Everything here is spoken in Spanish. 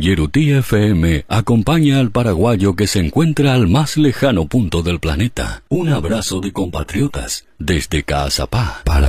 Yerutí FM acompaña al paraguayo que se encuentra al más lejano punto del planeta. Un abrazo de compatriotas desde Caazapá, Paraguay.